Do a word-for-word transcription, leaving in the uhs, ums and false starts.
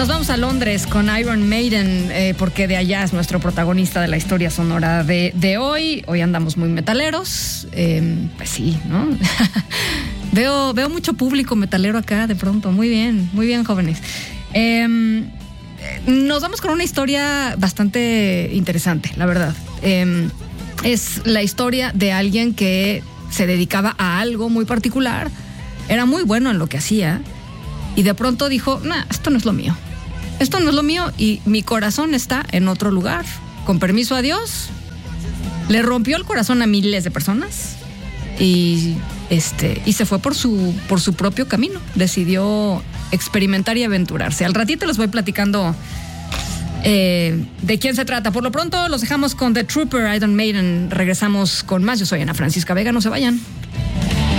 nos vamos a Londres con Iron Maiden, eh, porque de allá es nuestro protagonista de la historia sonora de, de hoy. Hoy andamos muy metaleros. Eh, pues sí, ¿no? veo, veo mucho público metalero acá de pronto. Muy bien, muy bien, jóvenes. Eh, nos vamos con una historia bastante interesante, la verdad. Eh, es la historia de alguien que se dedicaba a algo muy particular. Era muy bueno en lo que hacía. Y de pronto dijo, nah, esto no es lo mío. Esto no es lo mío y mi corazón está en otro lugar. Con permiso a Dios, le rompió el corazón a miles de personas y, este, y se fue por su, por su propio camino. Decidió experimentar y aventurarse. Al ratito les voy platicando eh, de quién se trata. Por lo pronto los dejamos con The Trooper, Iron Maiden. Regresamos con más. Yo soy Ana Francisca Vega, no se vayan.